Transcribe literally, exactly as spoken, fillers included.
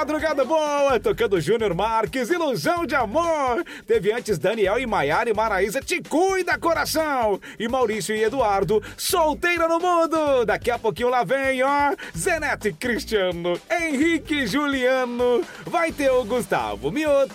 madrugada boa, tocando Júnior Marques, Ilusão de Amor. Teve antes Daniel e Maiara e Maraísa, Te Cuida Coração. E Maurício e Eduardo, Solteira no Mundo. Daqui a pouquinho lá vem, ó, Zenete e Cristiano, Henrique e Juliano. Vai ter o Gustavo Mioto